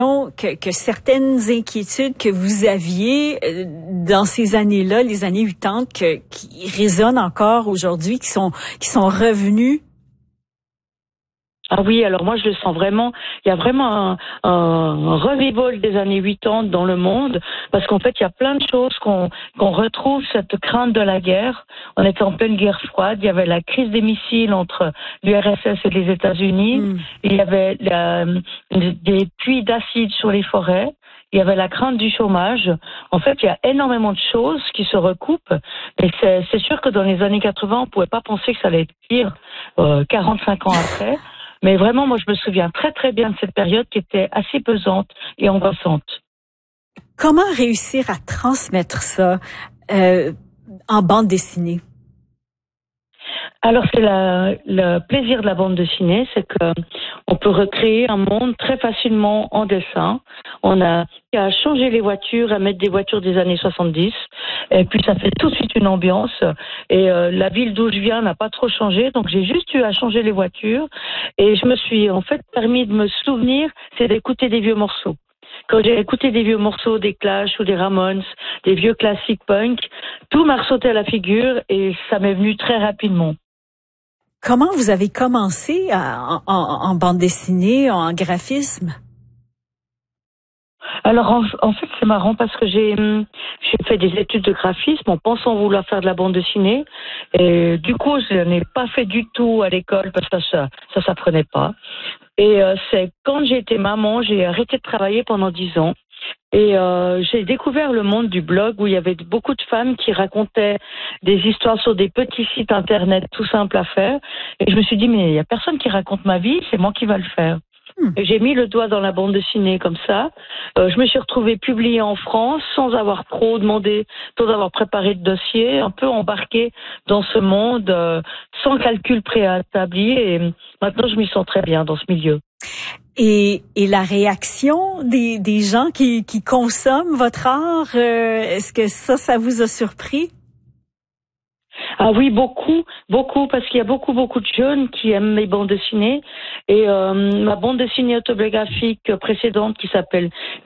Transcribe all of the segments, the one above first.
que certaines inquiétudes que vous aviez dans ces années-là, les années 80, qui résonnent encore aujourd'hui, qui sont revenues? Ah oui, alors moi je le sens vraiment. Il y a vraiment un revival des années 80 dans le monde, parce qu'en fait il y a plein de choses qu'on retrouve cette crainte de la guerre. On était en pleine guerre froide. Il y avait la crise des missiles entre l'URSS et les États-Unis. Il y avait des puits d'acide sur les forêts. Il y avait la crainte du chômage. En fait, il y a énormément de choses qui se recoupent. Et c'est sûr que dans les années 80, on pouvait pas penser que ça allait être pire 45 ans après. Mais vraiment, moi, je me souviens très, très bien de cette période qui était assez pesante et angoissante. Comment réussir à transmettre ça en bande dessinée? Alors, c'est le plaisir de la bande dessinée, c'est que on peut recréer un monde très facilement en dessin. On a qu'à changer les voitures, à mettre des voitures des années 70, et puis ça fait tout de suite une ambiance. Et la ville d'où je viens n'a pas trop changé, donc j'ai juste eu à changer les voitures. Et je me suis en fait permis de me souvenir, c'est d'écouter des vieux morceaux. Quand j'ai écouté des vieux morceaux, des Clash ou des Ramones, des vieux classiques punk, tout m'a ressauté à la figure et ça m'est venu très rapidement. Comment vous avez commencé en bande dessinée, en graphisme? Alors en fait c'est marrant parce que j'ai fait des études de graphisme en pensant vouloir faire de la bande dessinée et du coup je n'ai pas fait du tout à l'école parce que ça s'apprenait pas. Et c'est quand j'ai été maman, j'ai arrêté de travailler pendant 10 ans. Et j'ai découvert le monde du blog où il y avait beaucoup de femmes qui racontaient des histoires sur des petits sites internet tout simples à faire. Et je me suis dit, mais il y a personne qui raconte ma vie, c'est moi qui va le faire. Et j'ai mis le doigt dans la bande dessinée comme ça. Je me suis retrouvée publiée en France sans avoir trop demandé, sans avoir préparé de dossier, un peu embarquée dans ce monde sans calcul préétabli. Et maintenant, je m'y sens très bien dans ce milieu. Et la réaction des gens qui consomment votre art, est-ce que ça vous a surpris? Ah oui, beaucoup, parce qu'il y a beaucoup de jeunes qui aiment mes bandes dessinées. Et ma bande dessinée autobiographique précédente qui s'appelle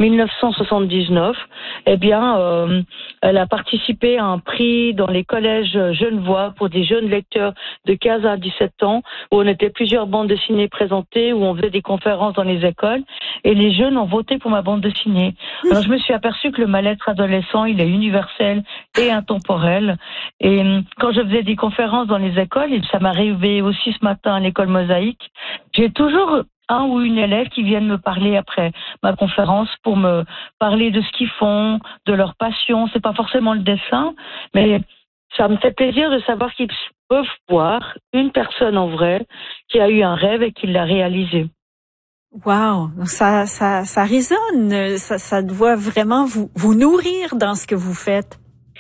1979, eh bien, elle a participé à un prix dans les collèges Genevois pour des jeunes lecteurs de 15 à 17 ans, où on était plusieurs bandes dessinées présentées, où on faisait des conférences dans les écoles, et les jeunes ont voté pour ma bande dessinée. Alors je me suis aperçue que le mal-être adolescent, il est universel et intemporel. Et quand je faisais des conférences dans les écoles, et ça m'est arrivé aussi ce matin à l'école Mosaïque, j'ai toujours un ou une élève qui viennent me parler après ma conférence pour me parler de ce qu'ils font, de leur passion. C'est pas forcément le dessin, mais ça me fait plaisir de savoir qu'ils peuvent voir une personne en vrai qui a eu un rêve et qui l'a réalisé. Wow, ça résonne, ça doit vraiment vous nourrir dans ce que vous faites.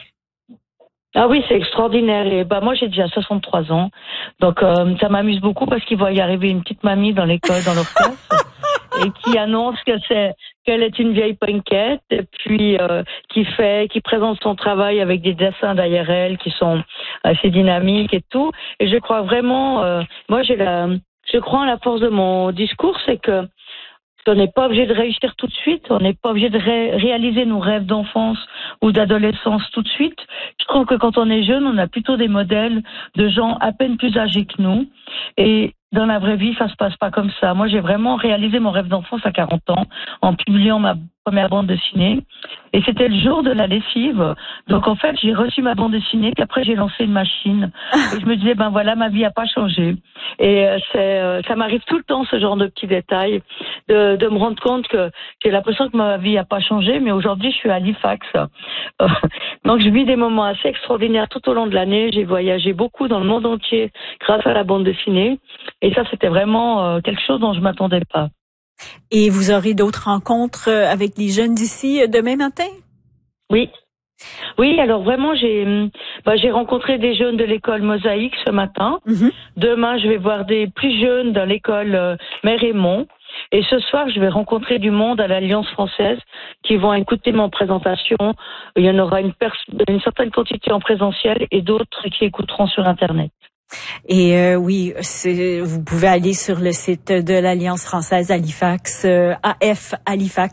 Ah oui, c'est extraordinaire. Et moi, j'ai déjà 63 ans. Donc, ça m'amuse beaucoup parce qu'il va y arriver une petite mamie dans l'école, dans leur classe, et qui annonce qu'elle est une vieille punkette, et puis, qui présente son travail avec des dessins derrière elle qui sont assez dynamiques et tout. Et je crois vraiment, moi, je crois en la force de mon discours, c'est que on n'est pas obligé de réussir tout de suite, on n'est pas obligé de réaliser nos rêves d'enfance ou d'adolescence tout de suite. Je trouve que quand on est jeune, on a plutôt des modèles de gens à peine plus âgés que nous. Et dans la vraie vie, ça se passe pas comme ça. Moi, j'ai vraiment réalisé mon rêve d'enfance à 40 ans en publiant ma première bande dessinée. Et c'était le jour de la lessive. Donc, en fait, j'ai reçu ma bande dessinée, puis après, j'ai lancé une machine. Et je me disais, ben voilà, ma vie a pas changé. Et ça m'arrive tout le temps, ce genre de petits détails, de me rendre compte que j'ai l'impression que ma vie a pas changé, mais aujourd'hui, je suis à Halifax. Donc, je vis des moments assez extraordinaires tout au long de l'année. J'ai voyagé beaucoup dans le monde entier grâce à la bande dessinée. Et ça, c'était vraiment quelque chose dont je m'attendais pas. Et vous aurez d'autres rencontres avec les jeunes d'ici demain matin? Oui. Oui, alors vraiment, j'ai rencontré des jeunes de l'école Mosaïque ce matin. Demain, je vais voir des plus jeunes dans l'école Mère Raymond. Et ce soir, je vais rencontrer du monde à l'Alliance française qui vont écouter mon présentation. Il y en aura une certaine quantité en présentiel et d'autres qui écouteront sur Internet. Et oui, vous pouvez aller sur le site de l'Alliance française Halifax, AF Halifax.